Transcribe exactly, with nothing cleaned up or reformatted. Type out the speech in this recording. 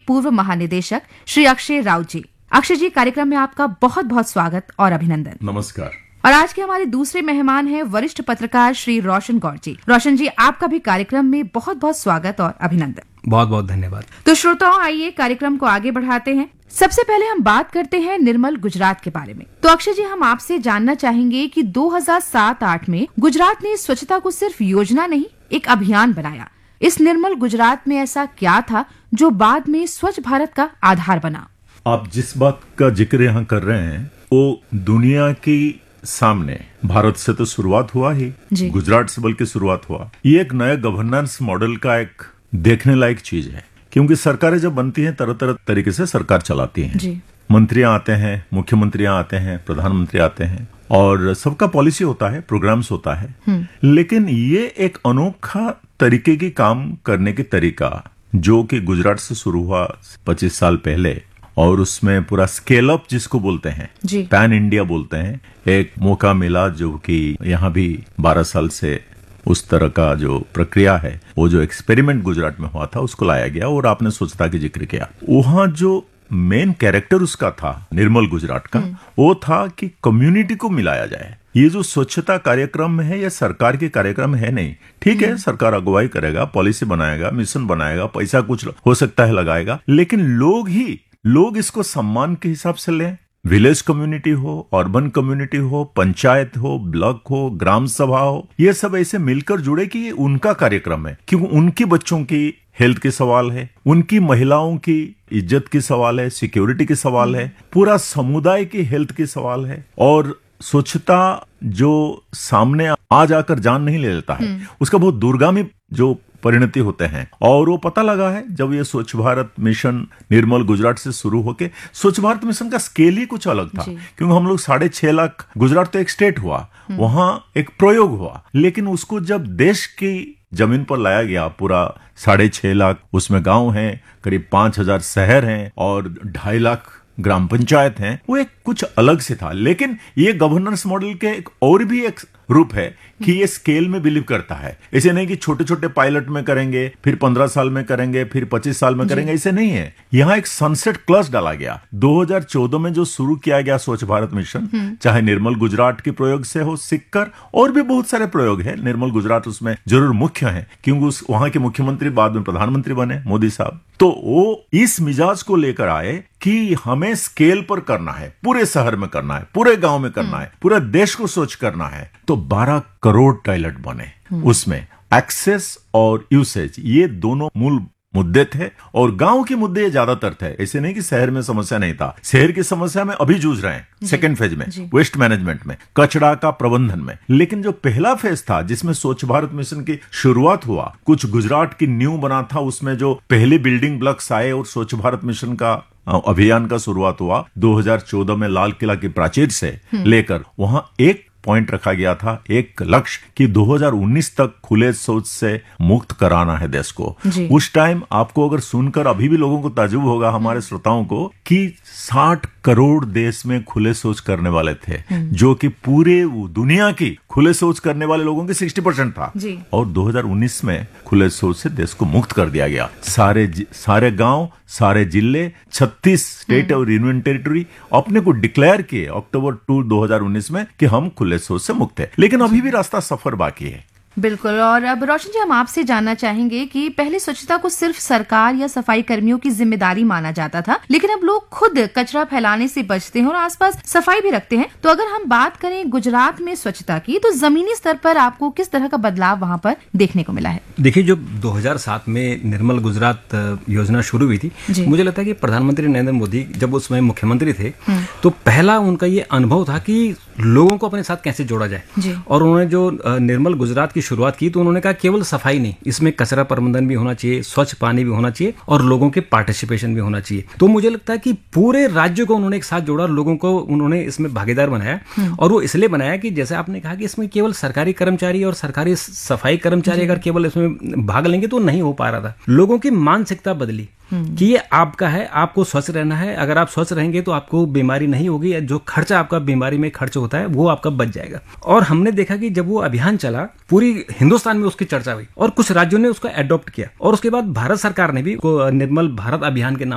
पूर्व महानिदेशक श्री अक्षय राउत जी। अक्षय जी, कार्यक्रम में आपका बहुत बहुत स्वागत और अभिनंदन। नमस्कार। और आज के हमारे दूसरे मेहमान हैं वरिष्ठ पत्रकार श्री रोशन गौर जी। रोशन जी, आपका भी कार्यक्रम में बहुत बहुत स्वागत और अभिनंदन। बहुत बहुत धन्यवाद। तो श्रोताओं, आइए कार्यक्रम को आगे बढ़ाते हैं। सबसे पहले हम बात करते हैं निर्मल गुजरात के बारे में। तो अक्षय जी, हम आपसे जानना चाहेंगे कि दो हज़ार सात आठ में गुजरात ने स्वच्छता को सिर्फ योजना नहीं, एक अभियान बनाया। इस निर्मल गुजरात में ऐसा क्या था जो बाद में स्वच्छ भारत का आधार बना? आप जिस बात का जिक्र यहाँ कर रहे हैं वो दुनिया की सामने भारत से तो शुरुआत हुआ ही, गुजरात से बल्कि शुरुआत हुआ। ये एक नया गवर्नेंस मॉडल का एक देखने लायक चीज है, क्योंकि सरकारें जब बनती हैं तरह तरह तरीके से सरकार चलाती हैं। मंत्रियां आते हैं, मुख्यमंत्रियां आते हैं, प्रधानमंत्री आते हैं और सबका पॉलिसी होता है, प्रोग्राम्स होता है। लेकिन ये एक अनोखा तरीके की काम करने की तरीका जो कि गुजरात से शुरू हुआ पच्चीस साल पहले, और उसमें पूरा स्केल अप जिसको बोलते हैं, पैन इंडिया बोलते हैं, एक मौका मिला जो कि यहाँ भी बारह साल से उस तरह का जो प्रक्रिया है, वो जो एक्सपेरिमेंट गुजरात में हुआ था उसको लाया गया। और आपने स्वच्छता की जिक्र किया, वहां जो मेन कैरेक्टर उसका था निर्मल गुजरात का, वो था कि कम्युनिटी को मिलाया जाए। ये जो स्वच्छता कार्यक्रम है ये सरकार के कार्यक्रम है नहीं। ठीक है, सरकार अगुवाई करेगा, पॉलिसी बनाएगा, मिशन बनाएगा, पैसा कुछ हो सकता है लगाएगा, लेकिन लोग ही लोग इसको सम्मान के हिसाब से लें। विलेज कम्युनिटी हो, अर्बन कम्युनिटी हो, पंचायत हो, ब्लॉक हो, ग्राम सभा हो, ये सब ऐसे मिलकर जुड़े कि ये उनका कार्यक्रम है, क्योंकि उनके बच्चों की हेल्थ के सवाल है, उनकी महिलाओं की इज्जत की सवाल है, सिक्योरिटी के सवाल है, पूरा समुदाय की हेल्थ के सवाल है। और स्वच्छता जो सामने आ जाकर जान नहीं ले लेता है, उसका बहुत दूरगामी जो परिणति होते हैं। और वो पता लगा है जब ये स्वच्छ भारत मिशन निर्मल गुजरात से शुरू होके, स्वच्छ भारत मिशन का स्केल ही कुछ अलग था, क्योंकि हम लोग साढ़े छह लाख, गुजरात तो एक स्टेट हुआ, वहां एक प्रयोग हुआ, लेकिन उसको जब देश की जमीन पर लाया गया, पूरा साढ़े छह लाख उसमें गांव हैं, करीब पांच हजार शहर हैं और ढाई लाख ग्राम पंचायत हैं, वो एक कुछ अलग से था। लेकिन ये गवर्नेंस मॉडल के एक और भी एक रूप है कि ये स्केल में बिलीव करता है। ऐसे नहीं कि छोटे छोटे पायलट में करेंगे, फिर पंद्रह साल में करेंगे, फिर पच्चीस साल में करेंगे, ऐसे नहीं है। यहाँ एक सनसेट क्लच डाला गया। दो हज़ार चौदह में जो शुरू किया गया स्वच्छ भारत मिशन, चाहे निर्मल गुजरात के प्रयोग से हो, सीखकर, और भी बहुत सारे प्रयोग है। निर्मल गुजरात उसमें जरूर मुख्य है, क्योंकि उस वहां के मुख्यमंत्री बाद में प्रधानमंत्री बने, मोदी साहब। तो वो इस मिजाज को लेकर आए कि हमें स्केल पर करना है, पूरे शहर में करना है, पूरे गांव में करना है, पूरे देश को स्वच्छ करना है। तो बारह करोड़ टॉयलेट बने, उसमें एक्सेस और यूसेज ये दोनों मूल मुद्दे थे, और गांव के मुद्दे ज्यादातर थे। ऐसे नहीं कि शहर में समस्या नहीं था, शहर की समस्या में अभी जूझ रहे हैं, सेकेंड फेज में, वेस्ट मैनेजमेंट में, कचरा का प्रबंधन में। लेकिन जो पहला फेज था जिसमें स्वच्छ भारत मिशन की शुरुआत हुआ, कुछ गुजरात की न्यू बना था, उसमें जो पहले बिल्डिंग ब्लॉक्स आए और स्वच्छ भारत मिशन का अभियान का शुरुआत हुआ दो हज़ार चौदह में लाल किला की प्राचीर से लेकर, वहां एक पॉइंट रखा गया था, एक लक्ष्य कि दो हज़ार उन्नीस तक खुले शौच से मुक्त कराना है देश को। उस टाइम आपको अगर सुनकर अभी भी लोगों को ताज्जुब होगा, हमारे श्रोताओं को, कि साठ करोड़ देश में खुले शौच करने वाले थे, जो कि पूरे दुनिया की खुले शौच करने वाले लोगों के साठ परसेंट था। और दो हज़ार उन्नीस में खुले शौच से देश को मुक्त कर दिया गया। सारे सारे गांव, सारे जिले, छत्तीस स्टेट और यूनियन टेरिटरी अपने को डिक्लेयर किए अक्टूबर दो दो हज़ार उन्नीस में कि हम खुले शौच से मुक्त है। लेकिन अभी भी रास्ता सफर बाकी है। बिल्कुल। और अब रोशन जी, हम आपसे जानना चाहेंगे कि पहले स्वच्छता को सिर्फ सरकार या सफाई कर्मियों की जिम्मेदारी माना जाता था, लेकिन अब लोग खुद कचरा फैलाने से बचते हैं और आसपास सफाई भी रखते हैं। तो अगर हम बात करें गुजरात में स्वच्छता की, तो जमीनी स्तर पर आपको किस तरह का बदलाव वहां पर देखने को मिला है? देखिए, जब दो हज़ार सात में निर्मल गुजरात योजना शुरू हुई थी, मुझे लगता है कि प्रधानमंत्री नरेंद्र मोदी जब उस समय मुख्यमंत्री थे, तो पहला उनका ये अनुभव था कि लोगों को अपने साथ कैसे जोड़ा जाए। और उन्होंने जो निर्मल गुजरात की शुरुआत की, तो उन्होंने कहा केवल सफाई नहीं, इसमें कचरा प्रबंधन भी होना चाहिए, स्वच्छ पानी भी होना चाहिए और लोगों के पार्टिसिपेशन भी होना चाहिए। तो मुझे लगता है कि पूरे राज्य को उन्होंने एक साथ जोड़ा, लोगों को उन्होंने इसमें भागीदार बनाया। और वो इसलिए बनाया कि जैसे आपने कहा कि इसमें केवल सरकारी कर्मचारी और सरकारी सफाई कर्मचारी अगर केवल इसमें भाग लेंगे तो नहीं हो पा रहा था। लोगों की मानसिकता बदली कि ये आपका है, आपको स्वस्थ रहना है, अगर आप स्वस्थ रहेंगे तो आपको बीमारी नहीं होगी, जो खर्चा आपका बीमारी में खर्च होता है वो आपका बच जाएगा। और हमने देखा कि जब वो अभियान चला, पूरी हिंदुस्तान में उसकी चर्चा हुई और कुछ राज्यों ने उसको एडॉप्ट किया, और उसके बाद भारत सरकार ने भी निर्मल भारत अभियान के नाम